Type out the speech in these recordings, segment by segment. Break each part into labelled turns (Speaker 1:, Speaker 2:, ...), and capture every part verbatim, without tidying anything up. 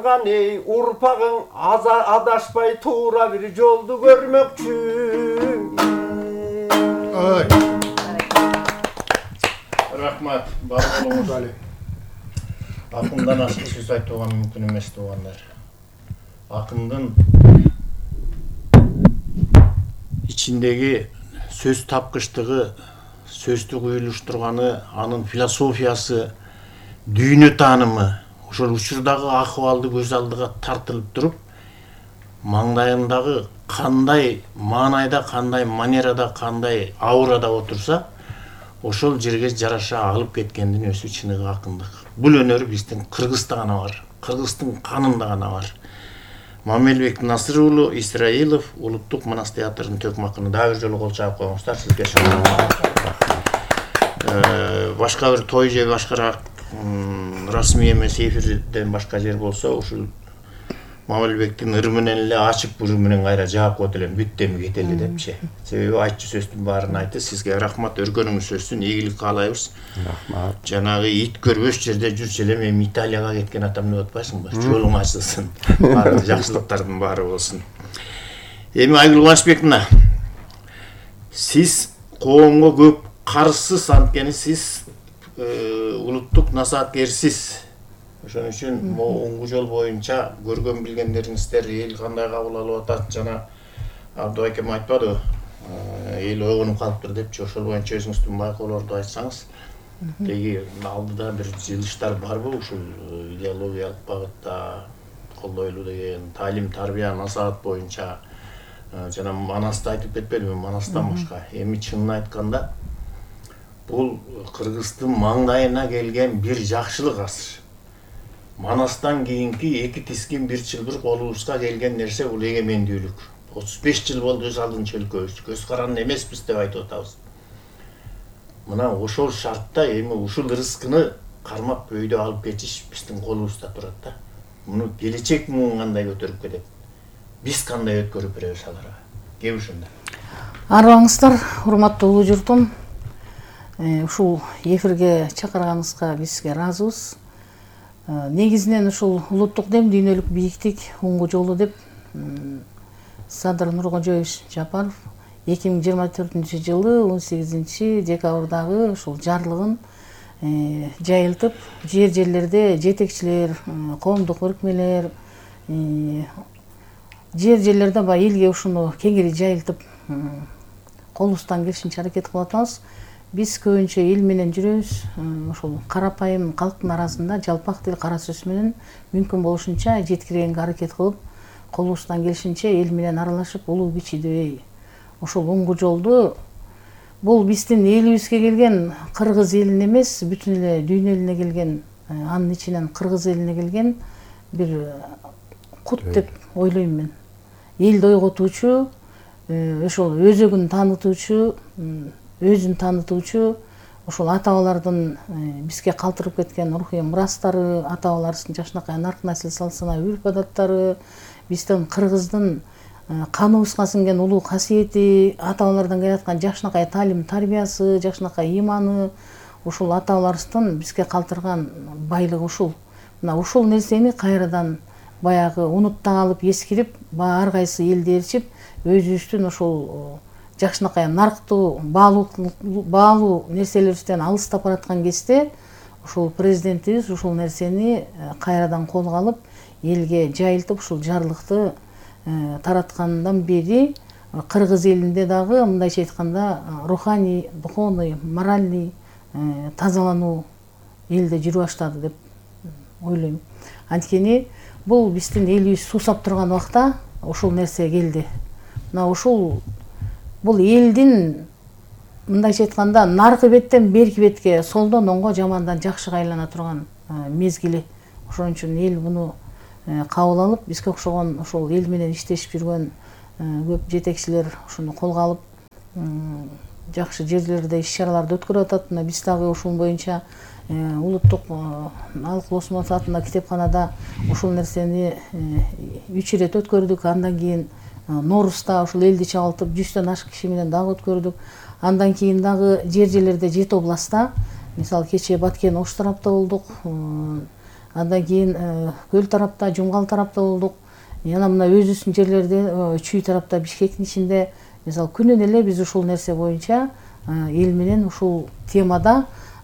Speaker 1: аңсағанған ей ұрпағың адашпай тура бір жолды көрмөкчү.
Speaker 2: Ой.
Speaker 3: Рахмат, бар болуңуз. Акындан ашық сөз айтуға мүмкін емес туғандар. Акындын içindегі сөз тапқыштығы, сөзді құйылыштырғаны, анын философиясы, дүйнө таанымы, ошол учурдагы акыбалды көз алдыга тартылып туруп, маңдайындагы кандай маанайда, кандай манерада, кандай аурада отурса, ошол жерге жараша алып кеткендин өзү чыныгы акындык. Бул өнөр биздин Кыргызда гана бар, Кыргыздын канында гана бар. Мамелбек Насыр уулу Исраилов улуттук манас театрынын төкмакыны дагы бир жолу кол чаап коюңуздар, сизге башка бир той же башкараак расмий эмес эфирден башка жер болсо, ушул Мамелбектин ыр менен эле ачык буру менен кайра жаап коет элем, бүттеми кетели депчи. Себеби айтчу сөздүн баарын айтты. Сизге рахмат, өргөнүңүз өссүн, ийгилик каалайбыз.
Speaker 2: Рахмат.
Speaker 3: Жанагы ит көрбөш жерде жүрчү элем, эми Италияга кеткен атам деп атпайсыңбы? Жолуң ачылсын. Баары жакшылыктардын баары болсун. Эми Айгүл Кубанычбековна, сиз коомго көп каршысыз, анткени сиз улуттук насааткерсиз. Ошон үчүн могу жол боюнча көргөн билгендериңиздер эл кандай кабыл алып атат, жана Абдубай акем айтпадыбы? Эл ойгонуп калыптыр депчи, ошол боюнча өзүңүздүн байкоолорду айтсаңыз. Деги алдыда бир жылыштар барбы ушул идеологиялык багытта колдойлу деген таалим тарбия насаат боюнча, жана Манасты айтып кетпедимби? Манастан башка. Эми чынын айтканда бул Кыргыздын маңдайына келген бир жакшылык азыр. Манастан кийинки эки тискин бир чылбыр колубузга келген нерсе бул эгемендүүлүк. отуз беш жыл болду өз алдынча өлкөбүз. Көз каранды эмеспиз деп айтып атабыз. Мына ошол шартта эми ушул рызкыны кармап өйдө алып кетиш биздин колубузда турат да. Муну келечек муун кандай көтөрүп кетет? Биз кандай өткөрүп беребиз аларга? Кеп ушунда.
Speaker 4: Арыбаңыздар, урматтуу улуу журтум. Ушул эфирге чакырганыңызга бизге ыраазыбыз. Негизинен ушул улуттук дем дүйнөлүк бийиктик оңго жолу деп Садыр Нуркожоевич Жапаров эки миң жыйырма төртүнчү жылы он сегизинчи декабрдагы ушул жарлыгын жайылтып, жер жерлерде жетекчилер, коомдук бирикмелер, жер жерлерде ба элге ушуну кеңири жайылтып, колубуздан келишинче аракет кылып атабыз. Биз көбүнчө эл менен жүрөбүз, ошол карапайым калктын арасында жалпак тил кара сөз менен мүмкүн болушунча жеткиргенге аракет кылып, колубуздан келишинче эл менен аралашып, улуу кичидебей ошол оңго жолду бул биздин элибизге келген кыргыз элине эмес, бүтүн эле дүйнө элине келген, анын ичинен кыргыз элине келген бир кут деп ойлойм мен. Элди ойготуучу, ошол өзөгүн таанытуучу, өзүн таанытуучу, ошол ата-бабалардын бизге калтырып кеткен рухий мурастары, ата-бабаларыбыздын жашынакай наркы насил салт-сана үрп адаттары, биздин кыргыздын каныбызга сиңген улуу касиети, ата-бабалардан келаткан жашынакай таалим тарбиясы, жашынакай иманы, ушул ата-бабаларыбыздын бизге калтырган байлыгы ушул. Мына ушул нерсени кайрадан баягы унутта калып, эскирип, ар кайсы элди ээрчип, өзүбүздүн ошол жакшынакай нарктуу баалуу нерселерибизден алыстап бараткан кезде ушул президентибиз ушул нерсени кайрадан колго алып, элге жайылтып, ушул жарлыкты тараткандан бери кыргыз элинде дагы мындайча айтканда руханий, духовный, моральный тазалануу элде жүрүп баштады деп ойлойм. Анткени бул биздин элибиз суусап турган убакта ушул нерсе келди. Мына ушул бул элдин мындайча айтканда наркы беттен берки бетке, солдон оңго, жамандан жакшыга айлана турган мезгили. Ошон үчүн эл муну кабыл алып, бизге окшогон ошол эл менен иштешип жүргөн көп жетекчилер ушуну колго алып, жакшы жерлерде иш-чараларды өткөрүп атат. Мына биз дагы ушул боюнча улуттук алык атында китепканада ушул нерсени үч ирет өткөрдүк. Андан кийин Норузда ушул элди чагылтып жүздөн ашык киши менен дагы өткөрдүк. Андан кийин дагы жер жерлерде жети областта, мисалы кечээ Баткен Ош тарапта болдук, Андан кийин Көл тарапта, Жумгал тарапта болдук. Жана мына өзүбүздүн жерлерде Чүй тарапта, Бишкектин ичинде мисалы күнүнө эле биз ушул нерсе боюнча эл менен ушул темада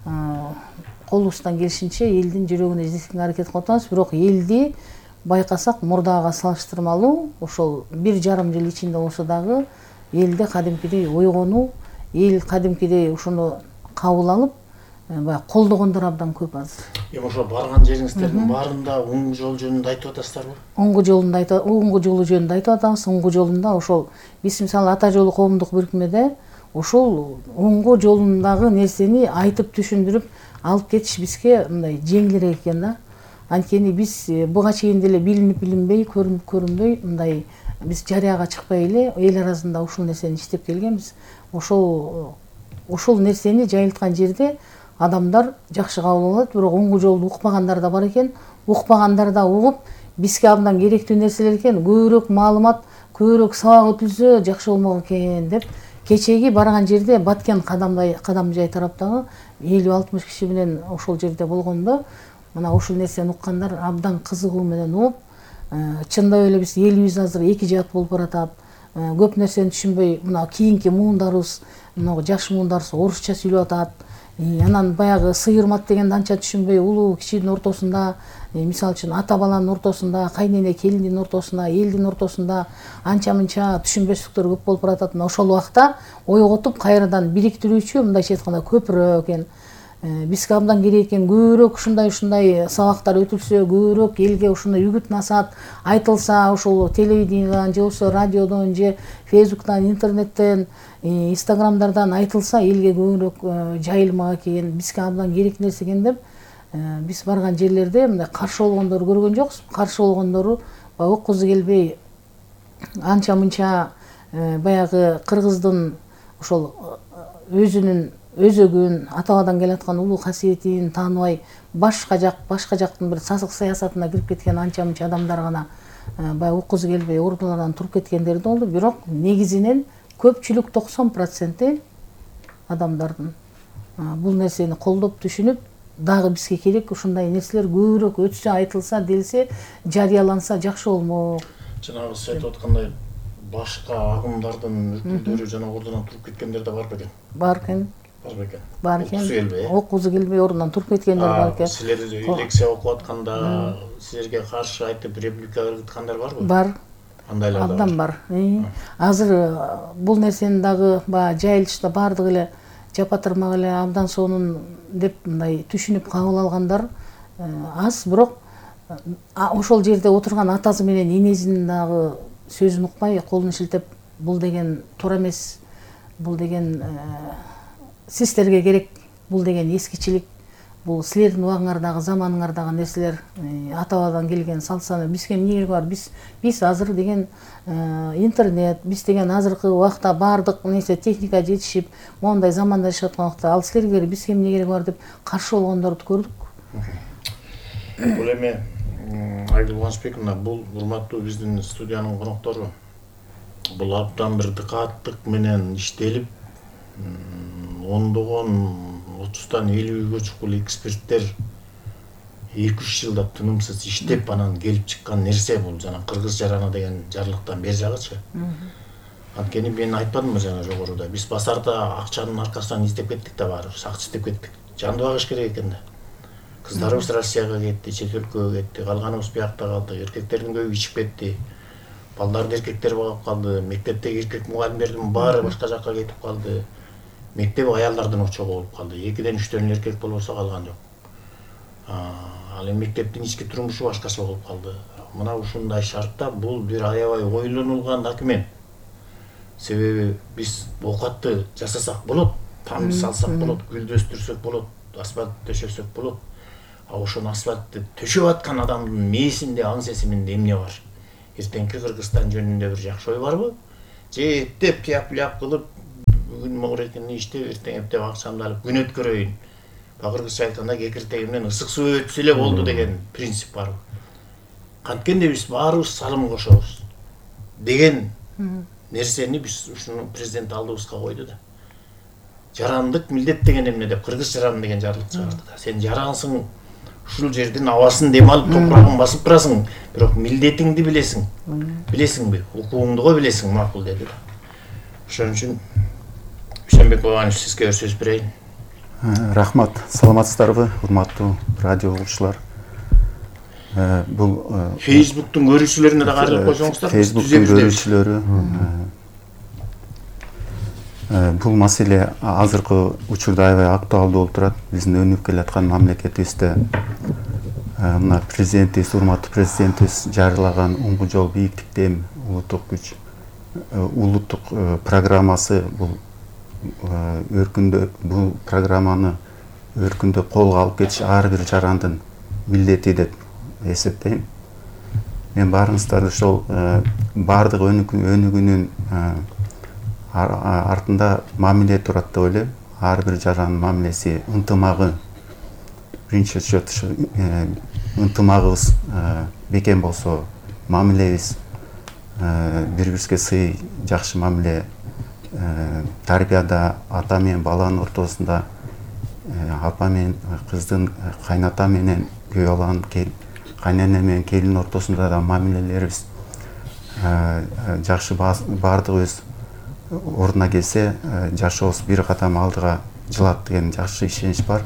Speaker 4: колубуздан келишинче элдин жүрөгүнө жеткизүүгө аракет кылып атабыз. Бирок элди байкасак мурдага салыштырмалуу ошол бир жарым жыл ичинде болсо дагы элде кадимкидей ойгонуу, эл кадимкидей ушуну кабыл алып баягы колдогондор абдан көп азыр.
Speaker 3: Эми ошо барган жериңиздердин баарында оңгу жол жөнүндө айтып атасыздарбы?
Speaker 4: Оңгу жолунда айтып, оңгу жолу жөнүндө айтып атабыз. Оңгу жолунда ошол биз мисалы Ата жолу коомдук бирикмеде ошол оңгу жолундагы нерсени айтып түшүндүрүп алып кетиш бизге мындай жеңилирээк экен да. Анткени биз буга чейин деле билинип билинбей, көрүнүп көрүнбөй мындай биз жарыяга чыкпай эле эл арасында ушул нерсени иштеп келгенбиз. Ошол ошол нерсени жайылткан жерде адамдар жакшы кабыл алат, бирок оңгу жолду укпагандар да бар экен. Укпагандар да угуп, бизге абдан керектүү нерселер экен, көбүрөөк маалымат, көбүрөөк сабак өтүлсө жакшы болмок экен деп кечеги барган жерде Баткен Кадамжай Кадамжай тараптагы элүү алтымыш киши менен ошол жерде болгондо мына ушул нерсени уккандар абдан кызыгуу менен угуп, чындап эле биз элибиз азыр эки жаат болуп баратат. Көп нерсени түшүнбөй, мына кийинки муундарыбыз, мына жаш муундарыбыз орусча сүйлөп атат. Анан баягы сыйырмат дегенди анча түшүнбөй, улуу кичинин ортосунда, мисалы үчүн ата баланын ортосунда, кайнене келиндин ортосунда, элдин ортосунда анча-мынча түшүнбөстүктөр көп болуп баратат. Ошол убакта ойготуп кайрадан бириктирүүчү мындайча айтканда көпүрө экен. Бизге абдан керек экен, көбүрөөк ушундай-ушундай сабактар өтүлсө, көбүрөөк элге ушуну үгүт насаат айтылса, ошол телевиденияден же болбосо радиодон же фейсбуктан, интернеттен, инстаграмдардан айтылса, элге көбүрөөк жайылмак экен, бизге абдан керек нерсе экен деп биз барган жерлерде мындай каршы болгондорду көргөн жокпуз. Каршы болгондору баягы оккузу келбей анча-мынча баягы кыргыздын ошол өзүнүн өзөгүн, атабадан келаткан улуу касиетин тааныбай, башка жак, башка жактын бир сасык саясатына кирип кеткен анча-мынча адамдар гана баягы уккусу келбей ордулардан туруп кеткендер да болду. Бирок негизинен көпчүлүк токсон проценти адамдардын бул нерсени колдоп түшүнүп, дагы бизге керек ушундай нерселер көбүрөөк өтсө, айтылса, делсе, жарыяланса жакшы болмок.
Speaker 3: Жанагы сиз айтып аткандай башка агымдардын өкүлдөрү жана ордунан туруп кеткендер да бар бекен?
Speaker 4: Бар экен.
Speaker 3: Бар бекен.
Speaker 4: Бар экен.
Speaker 3: Оккусу келбей.
Speaker 4: Оккусу келбей ордунан туруп кеткендер бар экен.
Speaker 3: Силер лекция окуп атканда силерге каршы айтып реплика бериткандар барбы?
Speaker 4: Бар.
Speaker 3: Андайлар да
Speaker 4: абдан бар. Азыр бул нерсени дагы баягы жайылышта баардыгы эле жапатырмак эле абдан сонун деп мындай түшүнүп кабыл алгандар аз, бирок ошол жерде отурган атасы менен энесинин дагы сөзүн укпай, колун шилтеп, бул деген туура эмес, бул деген сиздерге керек, бул деген эскичилик, бул силердин убагыңардагы, заманыңардагы нерселер, атабадан келген салт-саны, бизге эмне кереги бар? Биз биз азыр деген интернет, биз деген азыркы убакта баардык нерсе техника жетишип, моундай заманда жашап аткан убакта, ал силерге бизге эмне кереги бар деп каршы болгондорду көрдүк.
Speaker 3: Бул эми Айгүл Кубанычбековна, бул урматтуу биздин студиянын коноктору. Бул абдан бир дыкааттык менен иштелип, ондогон, отуздан элүүгө чукул эксперттер эки үч жылда тынымсыз иштеп анан келип чыккан нерсе бул. Жана кыргыз жараны деген жарлыктан бери жагычы. Анткени мен айтпадымбы жана жогоруда, биз базарда акчанын аркасынан издеп кеттик да баарыбыз, акча издеп кеттик. Жанды багыш керек экен да. Кыздарыбыз Россияга кетти, чет өлкөгө кетти, калганыбыз биякта калдык, эркектердин көбү ичип кетти. Балдарды эркектер багып калды, мектептеги эркек мугалимдердин баары башка жакка кетип калды. Мектеп аялдардын очогу болуп калды. экиден үчтөн эркек болбосо калган жок. Ал эми мектептин ички турмушу башкача болуп калды. Мына ушундай шартта бул бир аябай ойлонулган документ. Себеби биз оокатты жасасак болот, там салсак болот, гүлдү өстүрсөк болот, асфальт төшөсөк болот. А ошол асфальтты төшөп аткан адамдын мээсинде, аң сесиминде эмне бар? Эртеңки Кыргызстан жөнүндө бир жакшы ой барбы? Же эптеп тияп-ляп кылып, бүгүн могуретинди иштеп, эртең эптеп акчамды алып күн өткөрөйүн. Кыргызча айтканда кекиртегимден ысык суу өтсө эле болду деген принцип барбы? Канткенде биз баарыбыз салым кошобуз деген нерсени биз ушуну президент алдыбызга койду да. Жарандык милдет деген эмне деп кыргыз жараны деген жарлык чыгарды да. Сен жарансың, ушул жердин абасын дем алып топурагын басып турасың, бирок милдетиңди билесиң. Билесиңби? Укугуңду го билесиң, макул деди. Ошон үчүн Дүйшөнбек Бабанович сизге бир сөз берейин.
Speaker 2: Рахмат, саламатсыздарбы, урматтуу радио угуучулар. Бул
Speaker 3: Фейсбуктун көрүүчүлөрүнө да кайрылып койсоңуздар.
Speaker 2: Фейсбуктун көрүүчүлөрү бул маселе азыркы учурда аябай актуалдуу болуп турат. Биздин өнүгүп келаткан мамлекетибизде мына президентибиз, урматтуу президентибиз жарыялаган оңгу жол бийиктикте эми улуттук күч улуттук программасы бул өркүндө бул программаны өркүндө колго алып кетиш ар бир жарандын милдети деп эсептейм. Мен баарыңыздарды ошол баардык өнүгүүнүн артында мамиле турат деп ойлойм. Ар бир жарандын мамилеси, ынтымагы, биринчи счет ынтымагыбыз бекем болсо, мамилебиз бири бирибизге сый, жакшы мамиле, тарбияда ата менен баланын ортосунда, апа менен кыздын, кайната менен күйөө баланын, кайнене менен келин ортосунда да мамилелерибиз жакшы баардыгыбыз ордуна келсе, жашообуз бир кадам алдыга жылат деген жакшы ишенич бар.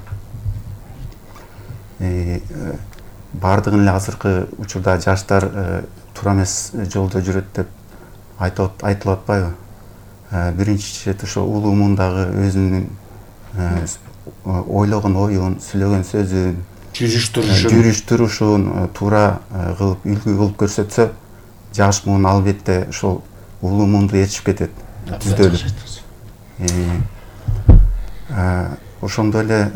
Speaker 2: Баардыгын эле азыркы учурда жаштар туура эмес жолдо жүрөт деп айтылып атпайбы? Биринчи чет ошо улуу мундагы өзүнүн ойлогон оюн, сүйлөгөн сөзүн, жүрүш турушун туура кылып, үлгү кылып көрсөтсө, жаш муун албетте ошол улуу муунду ээрчип кетет, түздөлүп. Ошондой эле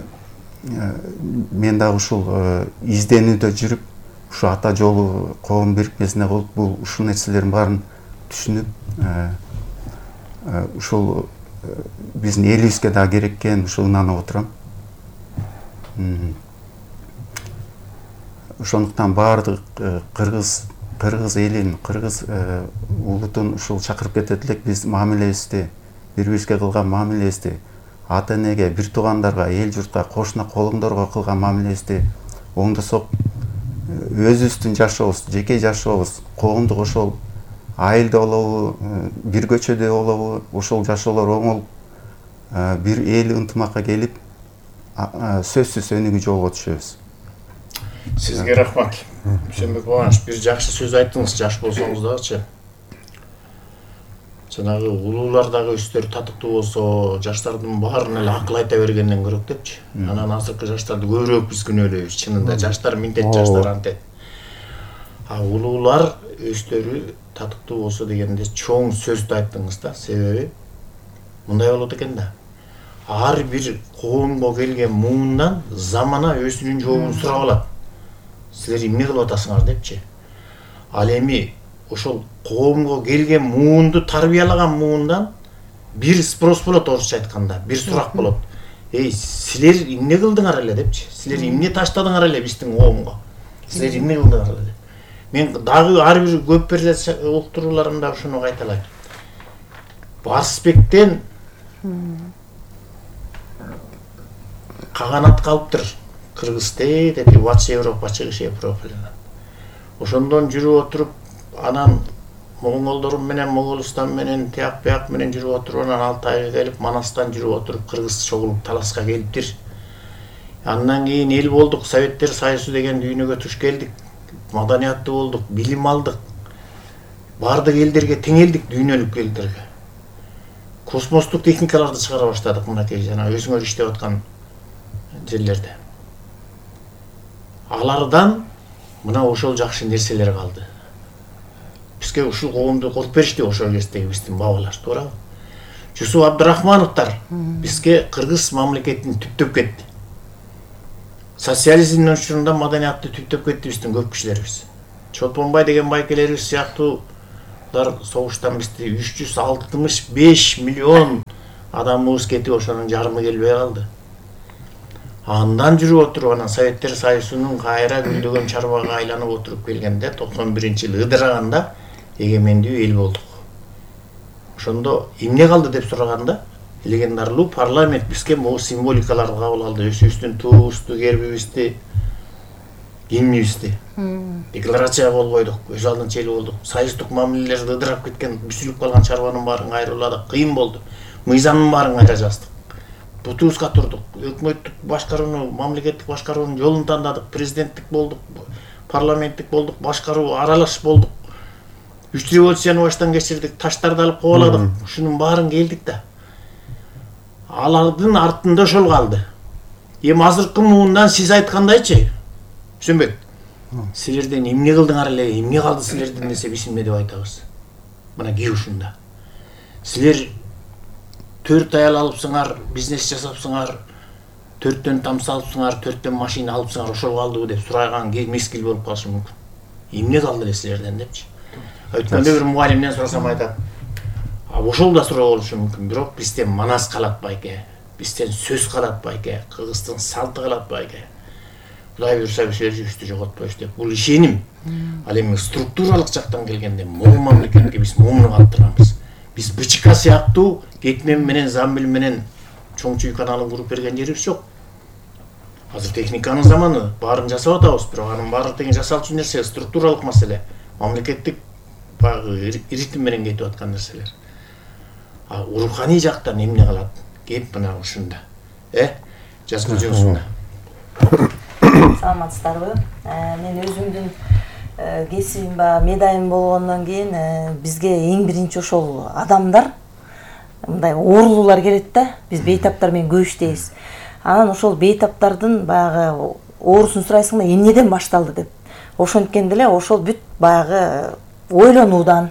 Speaker 2: мен дагы ушул изденүүдө жүрүп, ушу ата жолу коом бирикмесине болуп, бул ушул нерселердин баарын түшүнүп, ушул биздин элибизге да керек экен, ушул ынанып отурам. Ошондуктан баардык кыргыз кыргыз элин, кыргыз улутун ушул чакырып кетет элек, биз мамилебизди, бири-бирибизге кылган мамилебизди, ата энеге, бир туугандарга, эл журтка, кошуна колуңдорго кылган мамилебизди оңдосок, өзүбүздүн жашообуз, жеке жашообуз, коомдук ошол айылда болобу, бир көчөдө болобу, ошол жашоолор оңолуп, бир эл ынтымакка келип, сөзсүз өнүгүү жолго түшөбүз.
Speaker 3: Сизге рахмат. Дүйшөнбек Бабанович, бир жакшы сөз айттыңыз, жаш болсоңуз дагычы. Жанагы улуулар дагы өздөрү татыктуу болсо, жаштардын баарын эле акыл айта бергенден көрөк депчи. Анан азыркы жаштарды көбүрөөк биз күнөөлөйбүз. Чынында жаштар мынтет, жаштар антет. А улуулар өздөрү татыктуу болсо дегенде чоң сөздү айттыңыз да. Себеби мындай болот экен да. Ар бир коомго келген муундан замана өзүнүн жообун сурап алат. Силер эмне кылып атасыңар депчи. Ал эми ошол коомго келген муунду тарбиялаган муундан бир спрос болот, орусча айтканда, бир сурак болот. Эй, силер эмне кылдыңар эле депчи. Силер эмне таштадыңар эле биздин коомго. Силер эмне кылдыңар эле деп. Мен дагы ар бир көп перде уктурууларымда ушуну кайталайм. Барсбектен каганат калыптыр. Кыргызте деп Батыш Европа, Чыгыш Европа. Ошондон жүрүп отуруп, анан Монголдор менен, Моголстан менен, тияк бияк менен жүрүп отуруп, анан Алтайга келип, Манастан жүрүп отуруп, кыргыз чогулуп таласка келиптир. Андан кийин эл болдук, Советтер Союзу деген дүйнөгө туш келдик. Маданияттуу болдук, билим алдык. Бардык элдерге теңелдик, дүйнөлүк элдерге. Космостук техникаларды чыгара баштадык, мынакей жана өзүңөр иштеп аткан жерлерде. Алардан мына ошол жакшы нерселер калды. Бизге ушул коомду кылып беришти, ошол кездеги биздин бабалар, туурабы? Жусуп Абдрахмановдор бизге кыргыз мамлекетин түптөп кетти. Социализмдин учурунда маданиятты түптөп кетти биздин көп кишилерибиз. Чолпонбай деген байкелерибиз сыяктуулар согуштан бизди үч жүз алтымыш беш миллион адамыбыз кетип, ошонун жарымы келбей калды. Андан жүрүп отуруп, анан Советтер Союзунун кайра гүлдөгөн чарбага айланып отуруп келгенде, токсон биринчи жылы ыдыраганда эгемендүү эл болдук. Ошондо эмне калды деп сураганда, легендарлуу парламент бизге могу символикаларды кабыл алды. Өзүбүздүн туубузду, гербибизди, гимнибизди декларация болуп койдук, өз алдынча эл болдук. Союздук мамилелерди ыдырап кеткен, бүсүлүп калган чарбанын баарын кайрууладык, кыйын болду. Мыйзамдын баарын кайра жаздык. Бутубузга турдук. Өкмөттүк башкарууну, мамлекеттик башкаруунун жолун тандадык. Президенттик болдук, парламенттик болдук, башкаруу аралаш болдук. Үч революцияны баштан кечирдик, таштарды алып кубаладык. Ушунун баарын келдик да. Алардын артында ошол калды. Эми азыркы муундан сиз айткандайчы, Сүмбек, силерден эмне кылдыңар эле, эмне калды силерден десе биз эмне деп айтабыз. Мына ки ушунда. Силер төрт аял алыпсыңар, бизнес жасапсыңар, төрттөн тамсы алыпсыңар, төрттөн машина алыпсыңар, ошол калдыбы деп сурайган мезгил болуп калышы мүмкүн. Эмне калды эле силерден депчи. Өткөндө бир мугалимден сурасам айтат. А ошол да суроо болушу мүмкүн, бирок бизден манас калат байке, бизден сөз калат байке, Кыргыздын салты калат байке. Кудай буйрса бишер жүздү жоготпойбуз деп. Бул ишеним. Ал эми структуралык жактан келгенде могу мамлекетке биз муну калтыранбыз. Биз БЧК сыяктуу Кетмен менен Замбил менен Чоңчуй каналын куруп берген жерибиз жок. Азыр техниканын заманы, баарын жасап атабыз, бирок анын баары тең жасалчу нерсе структуралык маселе, мамлекеттик багы ритм менен кетип аткан нерселер. А руханий жактан эмне калат? Кеп мына ушунда. Э? Жазгы жөнсүндө.
Speaker 5: Саламатсыздарбы? Мен өзүмдүн кесибим ба медайым болгондон кийин бизге эң биринчи ошол адамдар, мындай оорулуулар келет да, биз бейтаптар менен көп иштейбиз. Анан ошол бейтаптардын баягы оорусун сурайсың да эмнеден башталды деп. Ошонткенде эле ошол бүт баягы ойлонуудан,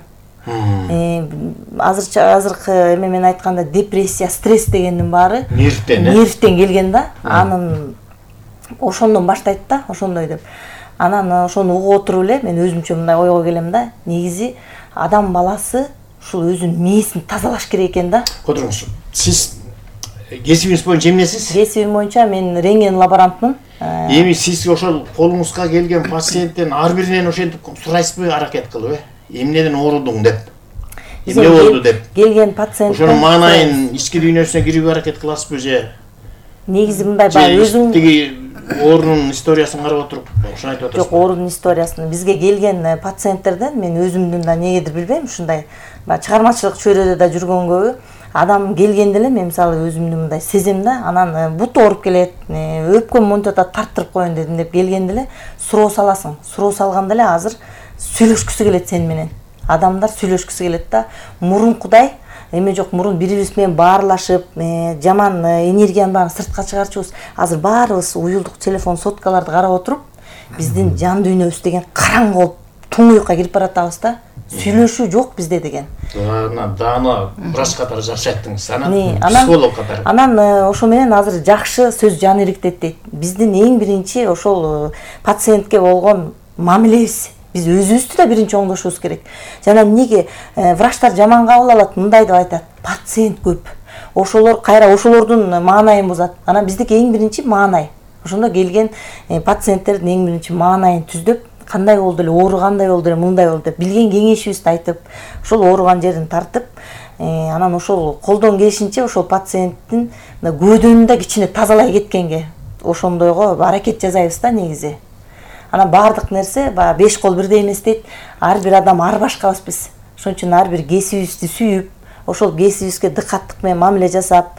Speaker 5: азырча азыркы эме менен айтканда депрессия, стресс дегендин баары
Speaker 3: нервтен,
Speaker 5: нервтен келген да. Анын ошондон баштайт да, ошондой деп. Анан ошону угуп отуруп эле мен өзүмчө мындай ойго келем да, негизи адам баласы ушул өзүнүн мээсин тазалаш керек экен да.
Speaker 3: Которуңуз, сиз кесибиңиз боюнча эмнесиз?
Speaker 5: Кесибим боюнча мен рентген лаборантмын.
Speaker 3: Эми сиз ошол колуңузга келген пациенттен ар биринен ошентип сурайсызбы, аракет кылып, э? Эмнеден оорудуң деп? Эмне болду деп?
Speaker 5: Келген пациент
Speaker 3: ошонун маанайын ички дүйнөсүнө кирүүгө аракет кыласызбы же?
Speaker 5: Негизи мындай бай өзүң
Speaker 3: тиги оорунун историясын карап отуруп ошону айтып атасыз.
Speaker 5: Жок, оорунун историясын бизге келген пациенттерден мен өзүмдүн да эмнегедир билбейм, ушундай чыгармачылык чөйрөдө да жүргөн көбү адам келгенде эле мен мисалы өзүмдү мындай сезем да, анан бут ооруп келет, өпкөм монтип атат, тарттырып коеюн дедим деп келгенде эле суроо саласың. Суроо салганда эле азыр сүйлөшкүсү келет сени менен. Адамдар сүйлөшкүсү келет да. Мурункудай эме жок, мурун бири-бирибиз менен баарлашып, жаман энергиянын баарын сыртка чыгарчубуз. Азыр баарыбыз уюлдук телефон соткаларды карап отуруп, биздин жан дүйнөбүз деген караңгы болуп, туңуюкка кирип баратабыз да. Сүйлөшүү жок бизде деген.
Speaker 3: Дана, дана врач катары жакшы айттыңыз. Анан психолог катары.
Speaker 5: Анан ошо менен азыр жакшы сөз жан иликтет дейт. Биздин эң биринчи ошол пациентке болгон мамилебиз. Биз өзүбүздү да биринчи оңдошубуз керек. Жана эмнеге врачтар жаман кабыл алат, мындай деп айтат. Пациент көп. Ошолор кайра ошолордун маанайын бузат. Анан биздики эң биринчи маанай. Ошондо келген пациенттердин эң биринчи маанайын түздөп, кандай болду эле, ооругандай болду эле, мындай болду деп билген кеңешибизди айтып, ошол ооруган жерин тартып, анан ошол колдон келишинче ошол пациенттин көөдөнүн да кичине тазалай кеткенге ошондойго аракет жасайбыз да негизи. Анан баардык нерсе баягы беш кол бирдей эмес дейт. Ар бир адам ар башкабыз биз. Ошон үчүн ар бир кесибибизди сүйүп, ошол кесибибизге дыкаттык менен мамиле жасап,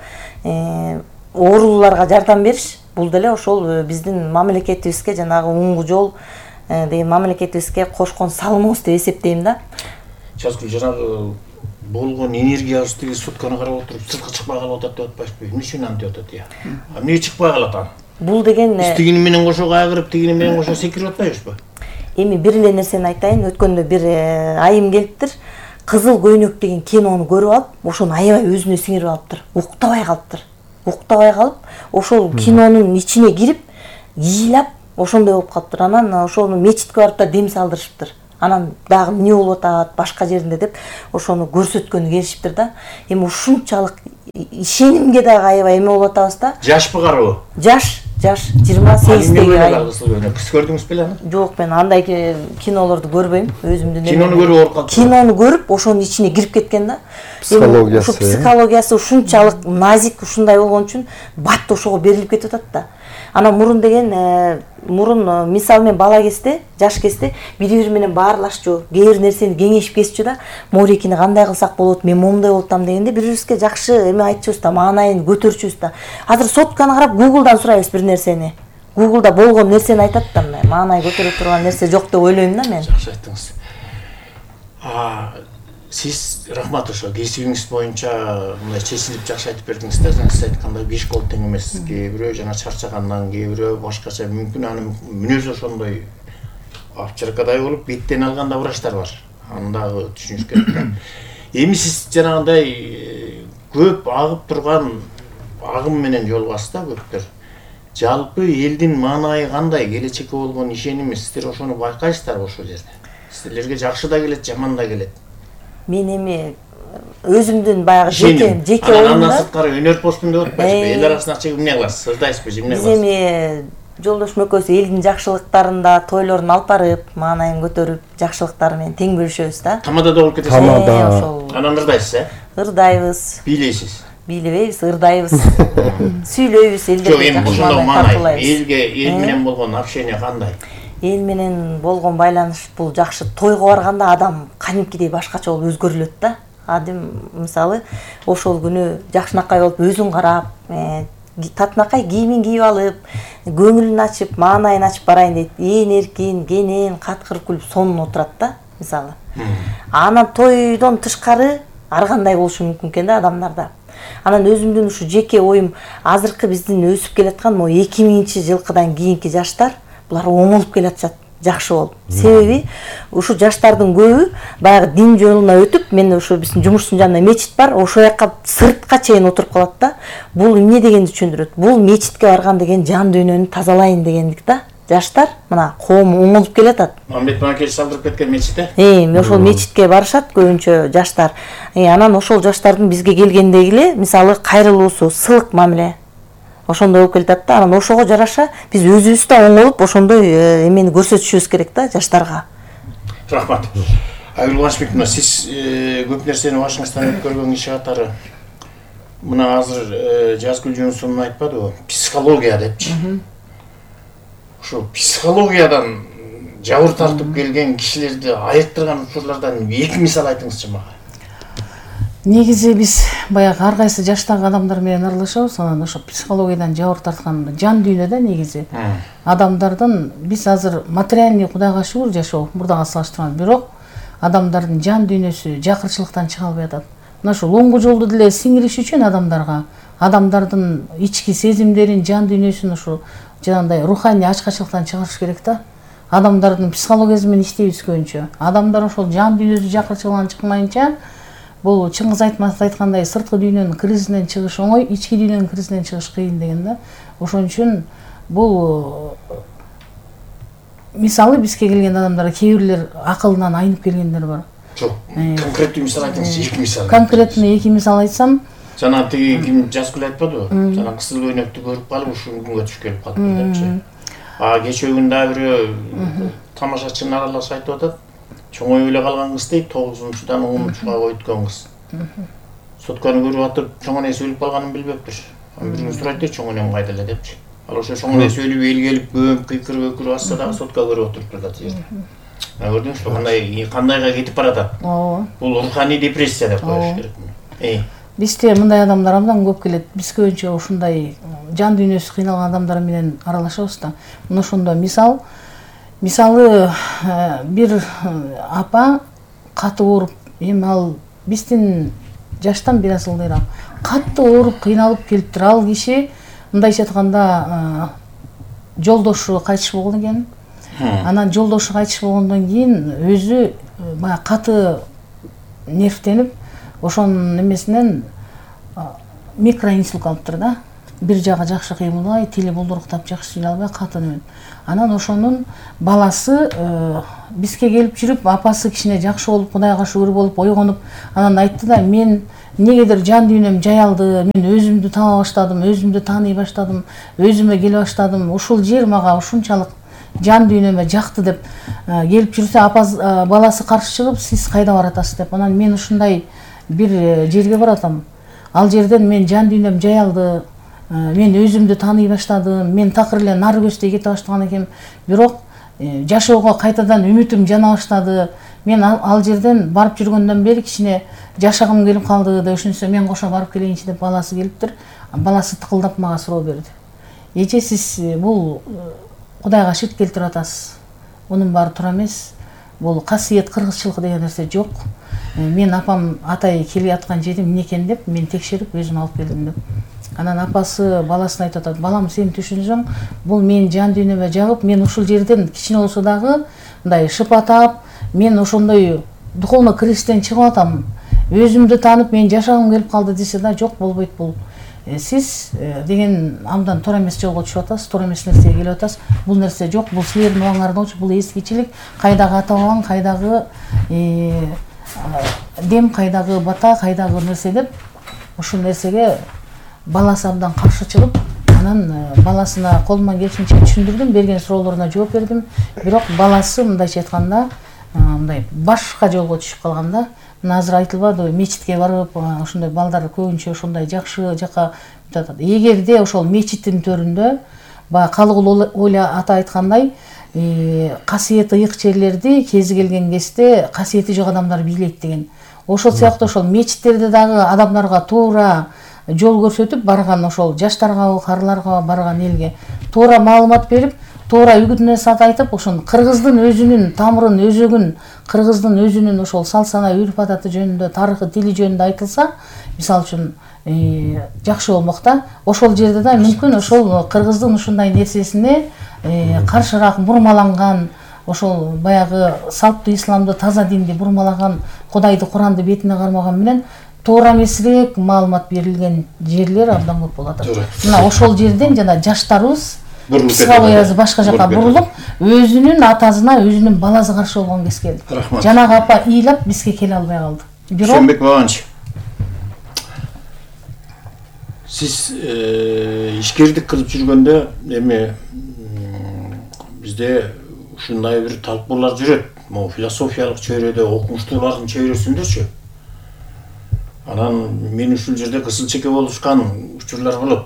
Speaker 5: оорулууларга жардам бериш бул деле ошол биздин мамлекетибизге жанагы оңгу жол деген мамлекетибизге кошкон салымыбыз деп эсептейм да.
Speaker 3: Жазгүл, жанагы болгон энергиябыз тиги сутканы карап отуруп сыртка чыкпай калып атат деп атпайсызбы? Эмне үчүн антип атат я? А эмнеге чыкпай калат аны?
Speaker 5: Бул деген
Speaker 3: тигини менен кошо кайгырып, тигини менен кошо секирип атпайбызбы?
Speaker 5: Эми бир эле нерсени айтайын. Өткөндө бир айым келиптир. Кызыл көйнөк деген кинону көрүп алып, ошону аябай өзүнө сиңирип алыптыр. Уктабай калыптыр. Уктабай калып, ошол кинонун ичине кирип, ыйлап, ошондой болуп калыптыр. Анан ошону мечитке барып да дем салдырышыптыр. Анан дагы эмне болуп атат башка жеринде деп ошону көрсөткөнү келишиптир да. Эми ушунчалык ишенимге дагы аябай эме болуп атабыз да.
Speaker 3: Жашпы карабы?
Speaker 5: Жаш, жаш, жыйырма сегиздеги айым.
Speaker 3: Сиз көрдүңүз беле аны?
Speaker 5: Жок, мен андай кинолорду көрбөйм, өзүмдүн.
Speaker 3: Кинону көрүп ооруп калдым.
Speaker 5: Кинону көрүп, ошонун ичине кирип кеткен да.
Speaker 1: Психологиясы.
Speaker 5: Психологиясы ушунчалык назик, ушундай болгон үчүн бат ошого берилип кетип атат да. Анан мурун деген мурун мисалы мен бала кезде, жаш кезде бири бири менен баарлашчу, кээ бир нерсени кеңешип kesчү да, морекини кандай кылсак болот, мен момундай болуп атам дегенде бири бирибизге жакшы эме айтчубуз да, маанайын көтөрчүбүз да. Азыр сотканы карап Google'дан сурайбыз бир нерсени. Google'да болгон нерсени айтат да, маанай көтөрө турган нерсе жок деп ойлойм да мен.
Speaker 3: Жакшы айттыңыз. А сиз рахмат ошо кесибиңиз боюнча мындай чечилип жакшы айтып бердиңиз да. Сиз айткандай беш кол тең эмес. Кээ бирөө жана чарчагандан, кээ бирөө башкача мүмкүн анын мүнөзү ошондой апчаркадай болуп беттен алганда врачтар бар. Аны дагы түшүнүш керек да. Эми сиз жанагындай көп агып турган агым менен жол басты да көптөр. Жалпы элдин маанайы кандай, келечекке болгон ишенимиз, сиздер ошону байкайсыздарбы ошол жерде? Сиздерге жакшы да келет, жаман да келет.
Speaker 5: Мен эми өзүмдүн баягы жеке жеке оюмда.
Speaker 3: Андан сырткары өнөр постун деп атпайсызбы? Эл арасына чыгып эмне кыласыз? Сырдайсызбы, эмне кыласыз?
Speaker 5: Биз эми жолдошум экөөбүз элдин жакшылыктарында тойлорун алып барып, маанайын көтөрүп, жакшылыктары менен тең бөлүшөбүз да.
Speaker 3: Тамада да болуп кетесиз.
Speaker 5: Тамада.
Speaker 3: Анан ырдайсыз, э?
Speaker 5: Ырдайбыз.
Speaker 3: Бийлейсиз.
Speaker 5: Бийлебейбиз, ырдайбыз. Сүйлөйбүз, элдерге жакшы
Speaker 3: маанай. Элге, эл менен болгон общение кандай?
Speaker 5: Эл менен болгон байланыш бул жакшы. Тойго барганда адам кадимкидей башкача болуп өзгөрүлөт да. Адим мисалы ошол күнү жакшынакай болуп өзүн карап, татынакай кийимин кийип алып, көңүлүн ачып, маанайын ачып барайын дейт. Ээн эркин, кенен, каткыр күлүп сонун отурат да, мисалы. Анан тойдон тышкары ар кандай болушу мүмкүн экен да адамдарда. Анан өзүмдүн ушу жеке оюм, азыркы биздин өсүп келаткан мо эки миңинчи жылкыдан кийинки жаштар булар оңолуп келатышат, жакшы болуп. Себеби ушу жаштардын көбү баягы дин жолуна өтүп, мен ушу биздин жумуштун жанында мечит бар, ошол жака сыртка чейин отуруп калат да. Бул эмне дегенди түшүндүрөт? Бул мечитке барган деген жан дүйнөнү тазалайын дегендик да. Жаштар мына коом оңолуп келатат.
Speaker 3: Мамбет Манакеш салдырып кеткен мечит э?
Speaker 5: Э, ошол мечитке барышат көбүнчө жаштар. Э, анан ошол жаштардын бизге келгендеги эле, мисалы кайрылуусу, сылык мамиле. Ошондой болуп келатат да. Анан ошого жараша биз өзүбүз да оңолуп ошондой эмени көрсөтүшүбүз керек да жаштарга.
Speaker 3: Рахмат. Айгүл Кубанычбековна, сиз көп нерсени башыңыздан өткөргөн иш катары мына азыр Жазгүл Жунусовна айтпадыбы? Психология депчи. Ошо психологиядан жабыр тартып келген кишилерди айыктырган учурлардан эки мисал айтыңызчы мага.
Speaker 4: Негизи биз баягы ар кайсы жаштагы адамдар менен аралашабыз, анан ошо психологиядан жабыр тарткан жан дүйнөдө негизи адамдардын биз азыр материальный Кудайга шүгүр жашоо мурдага салыштырганда, бирок адамдардын жан дүйнөсү жакырчылыктан чыга албай атат. Мына ушул оңгу жолду деле сиңириш үчүн адамдарга, адамдардын ички сезимдерин, жан дүйнөсүн ушу жанагындай руханий ачкачылыктан чыгарыш керек да. Адамдардын психологиясы менен иштейбиз көбүнчө. Адамдар ошол жан дүйнөсү жакырчылыгынан чыкмайынча, бул Чыңгыз Айтматов айткандай сырткы дүйнөнүн кризисинен чыгыш оңой, ички дүйнөнүн кризисинен чыгыш кыйын деген да. Ошон үчүн бул мисалы бизге келген адамдар кээ бирлер акылынан айнып келгендер бар.
Speaker 3: Жок, конкреттүү мисал айтыңыз, эки мисал.
Speaker 4: Конкретный эки мисал айтсам,
Speaker 3: жана тиги ким Жазгүл айтпадыбы? Жана кызыл көйнөктү көрүп калып ушул күнгө түшүп келип калдым депчи. А кечээ күн дагы бирөө тамашачынын аралашып айтып атат. Чоңоюп эле калган кыз дейт, тогузунчудан онунчуга өткөн кыз. Сотканы көрүп атып, чоң энеси өлүп калганын билбептир. Бир күн сурайт дейт, чоң энем кайда эле депчи. Ал ошо чоң энеси өлүп эл келип көмүп кыйкырып өкүрүп атса дагы сотка көрүп отуруп турат жерде. Көрдүңүзбү, кандай кандайга кетип баратат? Ооба. Бул руханий депрессия деп коюш керек муну.
Speaker 4: Бизде мындай адамдар абдан көп келет. Биз көбүнчө ушундай жан дүйнөсү кыйналган адамдар менен аралашабыз да. Мына ошондо мисал, мисалы бир апа катуу ооруп, эми ал биздин жаштан бир аз ылдыйраак катуу ооруп, кыйналып келиптир. Ал киши мындайча айтканда жолдошу кайтыш болгон экен. Анан жолдошу кайтыш болгондон кийин өзү баягы каты нервтенип, ошонун эмесинен микроинсульт алыптыр да. Бир жагы жакшы кыймылбай, тили булдуруктап жакшы сүйлөй албай катынын. Анан ошонун баласы бизге келип жүрүп, апасы кичине жакшы болуп, Кудайга шүгүр болуп, ойгонуп, анан айтты да, мен негедир жан дүйнөм жаялды, мен өзүмдү таба баштадым, өзүмдү тааный баштадым, өзүмө келе баштадым, ушул жер мага ушунчалык жан дүйнөмө жакты деп келип жүрсө, апасы баласы каршы чыгып, сиз кайда баратасыз деп. Анан мен ушундай бир жерге баратам. Ал жерден мен жан дүйнөм жаялды, мен өзүмдү тааный баштадым, мен такыр эле нары көздөй кете баштаган экенмин. Бирок жашоого кайтадан үмүтүм жана баштады. Мен ал жерден барып жүргөндөн бери кичине жашагым келип калды деп ошонсо мен кошо барып келейинчи деп баласы келиптир. Баласы тыкылдап мага суроо берди. Эже, сиз бул Кудайга ширк келтирип атасыз. Мунун баары туура эмес. Бул касиет, кыргызчылык деген нерсе жок. Мен апам атай келип аткан жерди эмне экен деп мен текшерип өзүм алып келдим деп. Анан апасы баласына айтып атат: балам, сен түшүнсөң, бул менин жан дүйнөмө жагып, мен ушул жерден кичине болсо дагы мындай шыпатап, мен ошондой духовный кризистен чыгып атам. Өзүмдү таанып, мен жашагым келип калды десе да, жок, болбойт бул. Сиз деген абдан туура эмес жолго түшүп атасыз, туура эмес нерсеге келип атасыз. Бул нерсе жок, бул силердин убаңарда болчу, бул эскичилик, кайдагы ата бабаң, кайдагы дем, кайдагы бата, кайдагы нерсе деп ушул нерсеге баласы абдан каршы чыгып, анан баласына колуман келишинче түшүндүрдүм, берген суроолоруна жооп бердим. Бирок баласы мындайча айтканда, мындай башка жолго түшүп калганда, мына азыр айтылбады, мечитке барып, ошондой балдар көбүнчө ошондой жакшы жака бүтүп атат. Эгерде ошол мечиттин төрүндө баягы Калыгул Оля ата айткандай, касиети ыйык жерлерди кези келген кезде касиети жок адамдар бийлейт деген. Ошол сыяктуу ошол мечиттерде дагы адамдарга туура жол көрсөтүп барган, ошол жаштарга, карыларга барган элге туура маалымат берип, туура үгүт насаат айтып, ошон кыргыздын өзүнүн тамырын, өзөгүн, кыргыздын өзүнүн ошол сал-сана, үрп адаты жөнүндө, тарыхы, тили жөнүндө айтылса, мисалы үчүн жакшы болмок да. Ошол жерде да мүмкүн ошол кыргыздын ушундай нерсесине каршыраак бурмаланган, ошол баягы салттуу исламды, таза динди бурмалаган, Кудайды, Куранды бетине кармаган менен туура эмесирээк маалымат берилген жерлер абдан көп болот. Мына ошол жерден жана жаштарыбыз психологиясы башка жака бурулуп, өзүнүн атасына, өзүнүн баласы каршы болгон кез келди. Жанагы апа ыйлап бизге келе албай калды. Бирок
Speaker 3: Шөнбек Баганович, сиз ишкердик кылып жүргөндө эми бизде ушундай бир талкуулар жүрөт. Могу философиялык чөйрөдө, окумуштуулардын чөйрөсүндөчү. Анан мен ушул жерде кысылчеке болушкан учурлар болот.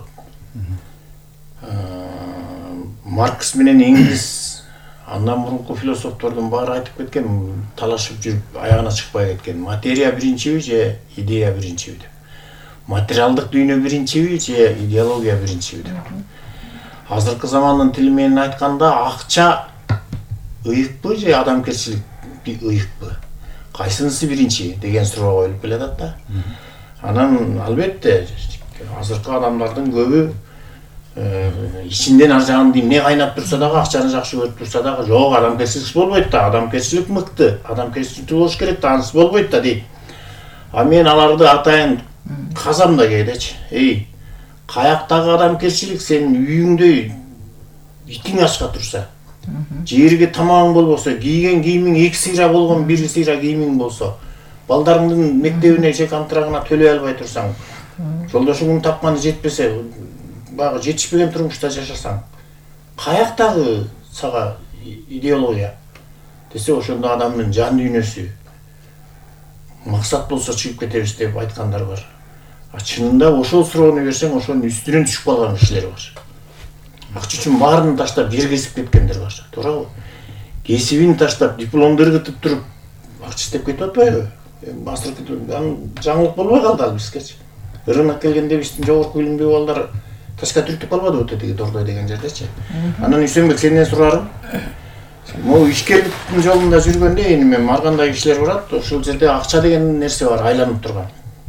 Speaker 3: Маркс менен Энгельс, андан мурунку философтордун баары айтып кеткен, талашып жүрүп аягына чыкпай кеткен. Материя биринчиби же идея биринчиби деп. Материалдык дүйнө биринчиби же идеология биринчиби деп. Азыркы замандын тили менен айтканда, акча ыйыкпы же адамгерчилик ыйыкпы? Кайсынысы биринчи деген суроо коюлуп келатат да. Анан албетте азыркы адамдардын көбү ичинден ар жагында эмне кайнап турса дагы, акчаны жакшы көрүп турса дагы, жок, адамгерчилик болбойт да, адамгерчилик мыкты, адамгерчилик болуш керек да, анысы болбойт да дейт. А мен аларды атайын казам да кээдечи. Эй, каяктагы адамгерчилик сенин үйүңдөй итиң ачка турса, жерге тамагың болбосо, кийген кийимиң эки сыйра болгон бир сыйра кийимиң болсо, балдарыңдын мектебине же контрагына төлөй албай турсаң, жолдошуңдун тапканы жетпесе, багы жетишпеген турмушта жашасаң, каяктагы сага идеология десе, ошондо адамдын жан дүйнөсү максат болсо чыгып кетебиз деп айткандар бар. А чынында ошол суроону берсең, ошонун үстүнөн түшүп калган кишилер бар. Акча үчүн баарын таштап жер кесип кеткендер бар. Туурабы? Кесибин таштап, дипломдор кытып туруп, акча издеп кетип атпайбы? Азыркы жаңылык болбой калды ал бизгечи. Рынок келгенде биздин жогорку билимдүү балдар ташка түртүп калбады өтө тиги Дордой деген жердечи. Анан Үсөнбек, сенден сурарым. Могу ишкерликтин жолунда жүргөндө эми мен ар кандай кишилер барат, ошол жерде акча деген нерсе бар, айланып турган.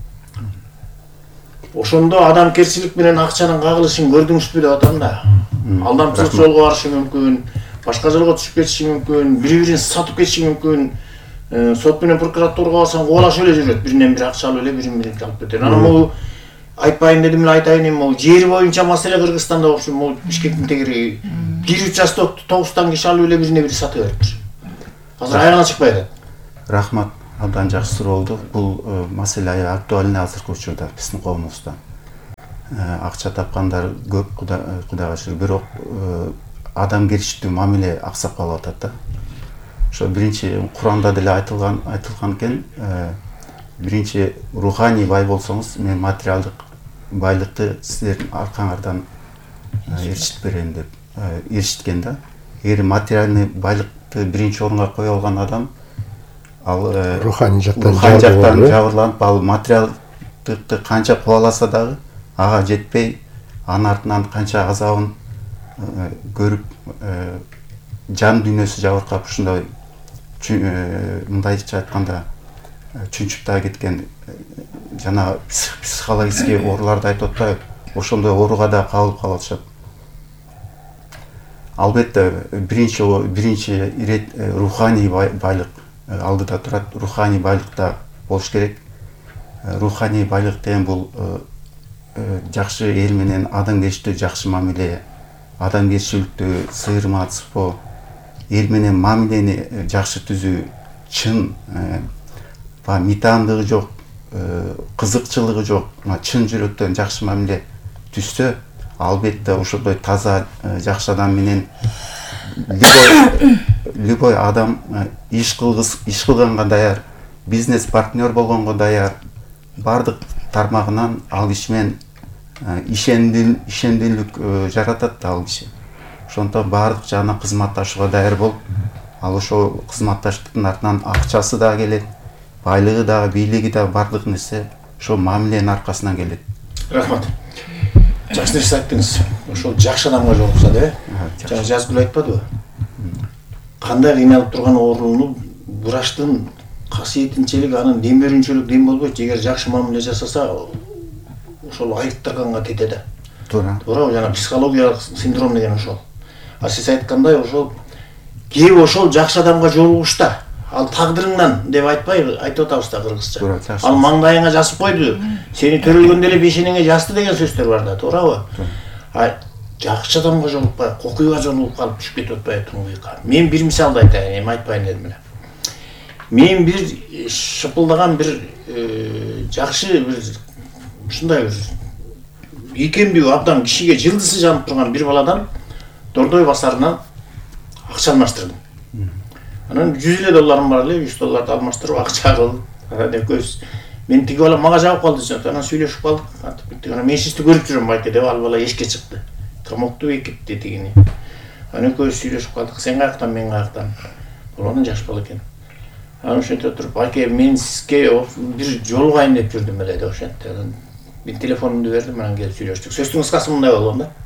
Speaker 3: Ошондо адамгерчилик менен акчанын кагылышын көрдүңүзбү деп атам да. Алдамчылык жолго барышы мүмкүн, башка жолго түшүп кетиши мүмкүн, бири-бирин сатып кетиши мүмкүн. Сот менен прокуратурага барсаң кубалашып эле жүрөт, биринен бири акча алып эле бирин-бирин алып кетет. Анан могу айтпайын дедим эле айтайын, эми могу жер боюнча маселе Кыргызстанда болуп, могу Бишкектин тегереги бир участок тогузтан киши алып эле бирине бири сатып бериптир. Азыр аягына чыкпай атат.
Speaker 2: Рахмат, абдан жакшы суроо болду. Бул маселе аябай актуальный азыркы учурда биздин коомубузда. Акча тапкандар көп, Кудайга шүгүр, бирок адамгерчиликтүү мамиле аксап калып атат да. Ошо биринчи Куранда деле айтылган айтылган экен, биринчи руханий бай болсоңуз, мен материалдык байлыкты силердин аркаңардан эрчитип берем деп эрчиткен да. Эгер материальный байлыкты биринчи орунга кое алган адам ал
Speaker 1: руханий жактан
Speaker 2: жабырланып, ал материалдыкты канча кубаласа дагы ага жетпей, анын артынан канча азабын көрүп, жан дүйнөсү жабыркап ушундай мындайча айтканда чүнчүп да кеткен жана психологический ооруларды айтып атпайбы, ошондой ооруга да кабылып калып атышат. Албетте биринчи биринчи ирет руханий байлык алдыда турат. Руханий байлык да болуш керек. Руханий байлык деген бул жакшы эл менен адамгерчиликтүү жакшы мамиле, адамгерчиликтүү сыйырмачылык, эл менен мамилени жакшы түзүү, чын митандыгы жок, кызыкчылыгы жок, чын жүрөктөн жакшы мамиле түзсө, албетте ошондой таза жакшы адам менен любой любой адам иш кылгыс иш кылганга даяр, бизнес партнер болгонго даяр, бардык тармагынан ал иш менен ишендүүлүк жаратат ал киши. Ошондон бардык жагынан кызматташууга даяр болуп, ал ошол кызматташтыктын артынан акчасы да келет, байлыгы да, бийлиги да, бардык нерсе ошол мамиленин аркасынан келет.
Speaker 3: Рахмат. Жакшы нерсе айттыңыз. Ошол жакшы адамга жолукса да, жана Жазгүл айтпадыбы? Кандай кыйналып турган ооруну врачтын касиетинчелик, анын дем берүүчүлүк дем болбойт. Эгер жакшы мамиле жасаса, ошол айыктырганга тетет.
Speaker 2: Туура.
Speaker 3: Туура, жана психологиялык синдром деген ошол. А сиз айткандай ошол кээ ошол жакшы адамга жолугушта, ал тагдырыңдан деп айтпай айтып атабыз да кыргызча. Ал маңдайыңа жазып койду, сени төрөлгөндө эле бешениңе жазды деген сөздөр бар да, туурабы? А жакшы адамга жолукпай, кокуйга жолугуп калып түшүп кетип атпайбы туңгуйга. Мен бир мисалды айтайын, эми айтпайын дедим эле. Мен бир шыпылдаган бир жакшы бир ушундай бир ийкемдүү абдан кишиге жылдысы жанып турган бир баладан Дордой базарынан акча алмаштырдым. Анан жүз элүү долларым бар эле, жүз долларды алмаштырып акча кылдым. Анан экөөбүз мен тиги бала мага жабып калды, анан сүйлөшүп калдык. Анан мен сизди көрүп жүрөм байке деп ал бала эшикке чыкты. Камокту экипти тигини. Анан экөөбүз сүйлөшүп калдык. Сен каяктан, мен каяктан. Баланын жаш бала экен. Анан ошентип туруп, байке мен сизге бир жолугайын деп жүрдүм эле деп ошентти. Анан мен телефонумду бердим, анан келип сүйлөштүк. Сөздүн кыскасы мындай болгон да.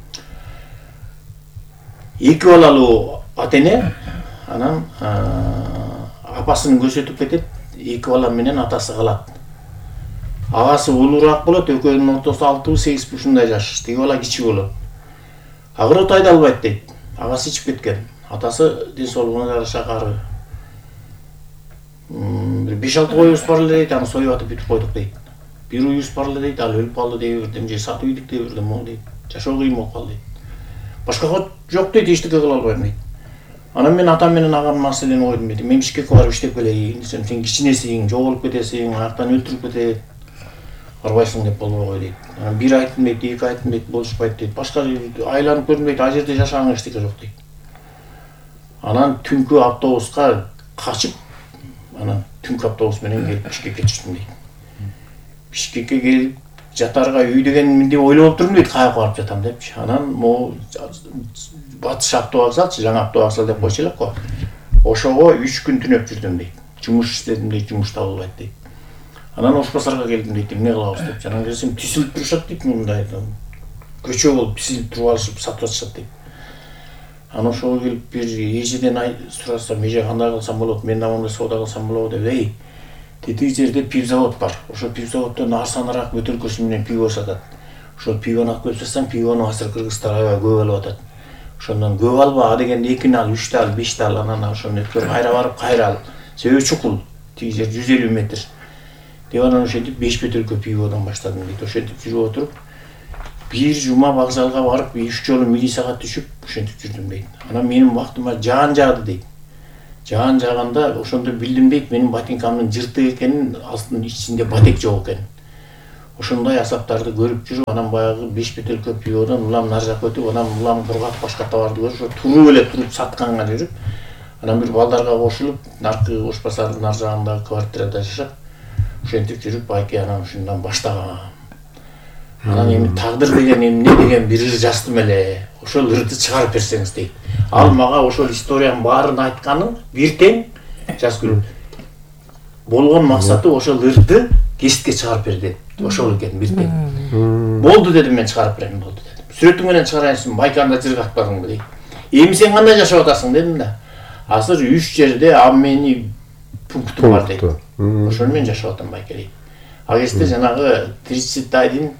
Speaker 3: Эки балалуу ата-эне анан апасын көрсөтүп кетет, эки бала менен атасы калат. Агасы улуураак болот, экөөнүн ортосу алты сегиз ушундай жаш, тиги бала кичи болот. Агырот айдалбайт дейт. Агасы ичип кеткен. Атасы ден соолугуна жараша кары. беш алты коюбуз бар эле дейт, аны союп атып бүтүп койдук дейт. Бир уюбуз бар эле дейт, ал өлүп калды дей бердим, же сатып ийдик дей бердим, могу дейт. Жашоо кыйын болуп калды дейт. Башка кот жок дейт, эчтеке кыла албайм дейт. Анан мен атам менен агам маселени койдум дейт. Мен Бишкекке барып иштеп келейин, сен кичинесиң, жоголуп кетесиң, артан өлтүрүп кетет. Барбайсың деп болбой кой дейт. Анан бир айттым дейт, эки айттым дейт, болушпайт дейт. Башка айланып көрдүм дейт, ал жерде жашагаң эчтеке жок дейт. Анан түнкү автобуска качып, анан түнкү автобус менен келип Бишкекке түштүм дейт. Бишкекке келип жатарга үй деген деп ойлоп турдум дейт, каяка барып жатам депчи. Анан могу батыш автовокзалчы, жаңы автовокзал деп койчу элек го. Ошого үч күн түнөп жүрдүм дейт. Жумуш иштедим дейт, жумуш табылбайт дейт. Анан Ош базарга келдим дейт, эмне кылабыз деп. Анан келсем тисилип турушат дейт, мындай көчө болуп тисилип туруп алышып сатып атышат дейт. Анан ошого келип бир эжеден сурасам, эже кандай кылсам болот, мен да мондай соода кылсам болобу деп, эй, тетиги жерде пивзавод бар. Ошо пивзаводдон арзаныраак бөтөлкөсү менен пиво сатат. Ошол пивону алып келип сатсаң, пивону азыр кыргыздар аябай көп алып атат. Ошондон көп алба, а дегенде экини ал, үчтү ал, бешти ал, анан ошону өткөрүп кайра барып кайра ал. Себеби чукул, тиги жер жүз элүү метр. Деп анан ошентип беш бөтөлкө пиводон баштадым дейт. Ошентип жүрүп отуруп, бир жума вокзалга барып, үч жолу милицияга түшүп, ошентип жүрдүм дейт. Анан менин убактыма жаан жаады дейт. Жаан жааганда ошондо билдим дейт, менин ботинкамдын жыртык экенин, астынын ичинде батек жок экен. Ошондой асаптарды көрүп жүрүп, анан баягы беш бөтөлкө пиводон улам нар жакка өтүп, анан улам кургак башка товарды көрүп, туруп эле туруп сатканга жүрүп, анан бир балдарга кошулуп, наркы Ош базарынын ар жагындагы квартирада жашап, ошентип жүрүп, байке анан ушундан баштагам. Анан эми тагдыр деген эмне деген бир ыр жаздым эле. Ошол ырды чыгарып берсеңиз дейт. Ал мага ошол историянын баарын айтканы бир тең Жазгүл. Болгон максаты ошол ырды кеситке чыгарып бер деп. Ошол экен бир тең. Болду дедим, мен чыгарып берем, болду дедим. Сүрөтүң менен чыгарайынсың, Байканда жыргатпадыңбы дейт. Эми сен кандай жашап атасың дедим да. Азыр үч жерде обменный пунктум бар дейт. Ошол менен жашап атам Байке дейт. Ал кезде жанагы тридцать один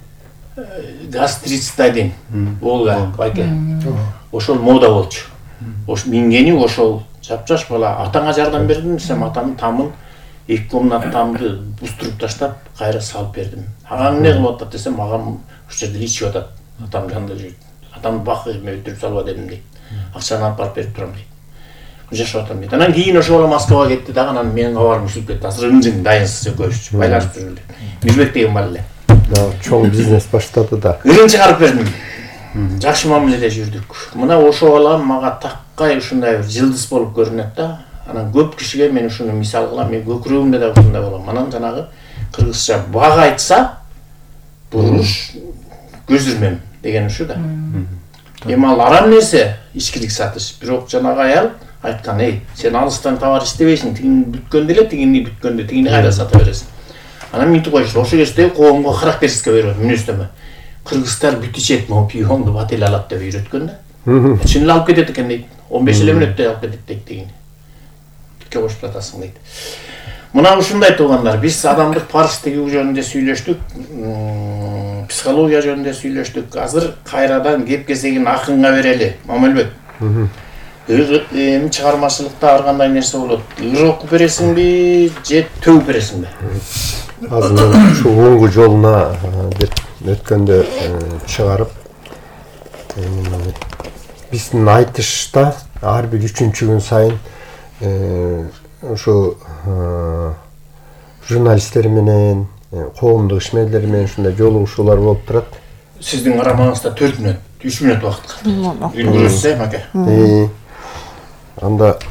Speaker 3: газ тридцать один Волга Байке. Ошол мода болчу. Ош мингени ошол жапжаш бала. Атаңа жардам бердим десем, атамдын тамын эки комнат тамды бустуруп таштап, кайра салып бердим. Агаң эмне кылып атат десем, агам ушул жерде ичип атат. Атам жанында жүрүп. Атамды бакы өтүрүп салба дедим дейт. Акчаны алып барып берип турам дейт. Жашап атам дейт. Анан кийин ошол Москвага кетти дагы, анан менин кабарым үзүлүп кетти. Азыр ыңжың дайынсыз экөөбүз байлашып жүрөлү. Мирбек деген бар эле.
Speaker 1: Чоң бизнес баштады да.
Speaker 3: Ырын чыгарып бердим. Жакшы мамиледе жүрдүк. Мына ошо бала мага таккай ушундай бир жылдыз болуп көрүнөт да. Анан көп кишиге мен ушуну мисал кылам, мен көкүрөгүмдө да ушундай болом. Анан жанагы кыргызча баг айтса, буруш көзүрмем деген ушу да. Эми ал арам нерсе ичкилик сатыш. Бирок жанагы аял айткан, эй, сен алыстан товар иштебейсиң, тигини бүткөндө эле, тигини бүткөндө, тигини кайра сата бересиң. Анан мынтип коюшу, ошол кезде коомго характеристика берип мүнөздөмө. Кыргыздар бүт ичет, могу пивоңду батель алат деп үйрөткөн да. Чын эле алып кетет экен дейт. он беш эле мүнөттө алып кетет дейт тигини. Бүткө кошуп жатасың дейт. Мына ушундай туугандар, биз адамдык парстыгы жөнүндө сүйлөштүк, психология жөнүндө сүйлөштүк. Азыр кайрадан кеп кезегин акынга берели, Мамелбек. Эми чыгармачылыкта ар кандай нерсе болот. Ыр окуп бересиңби, же төгүп бересиңби?
Speaker 1: Азыр ушул оңгу жолуна деп өткөндө чыгарып, биздин айтышта ар бир үчүнчү күн сайын ушу журналисттер менен, коомдук ишмерлер менен ушундай жолугушуулар болуп турат.
Speaker 3: Сиздин карамагыңызда төрт мүнөт, үч мүнөт убакыт калды. Үлгүрүсүз, маке.
Speaker 1: Анда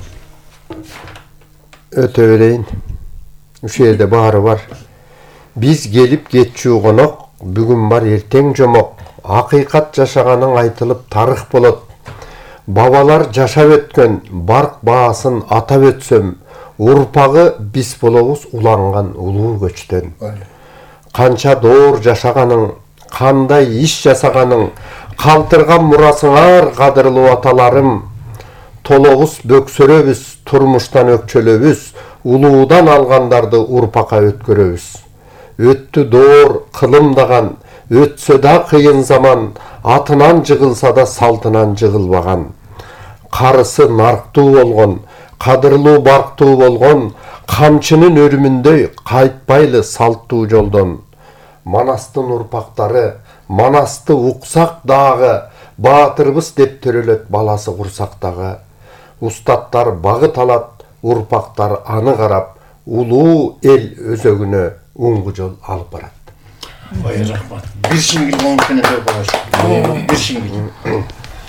Speaker 1: өтө берейин. Ушул жерде баары бар. Биз келип кетчү конок, бүгүн бар эртең жомок. Акыйкат жашаганың айтылып тарых болот. Бабалар жашап өткөн барк баасын атап өтсөм, урпагы биз болобуз уланган улуу көчтөн. Канча доор жашаганың, кандай иш жасаганың, калтырган мурасыңар кадырлуу аталарым. Толобуз бөксөрөбүз, турмуштан өкчөлөбүз, улуудан алгандарды урпакка өткөрөбүз. Өттү доор кылымдаган, өтсө да кыйын заман, атынан жыгылса да салтынан жыгылбаган. Карысы нарктуу болгон, кадырлуу барктуу болгон, камчынын өрүмүндөй кайтпайлы салттуу жолдон. Манастын урпактары, Манасты уксак дагы, баатырбыз деп төрөлөт баласы курсактагы. Устаттар багыт алат, урпактар аны карап, улуу эл өзөгүнө оңгу жол алып барат.
Speaker 3: Ой, рахмат. Бир шиңгил коңуш менен деп коюш. Бир шиңгил.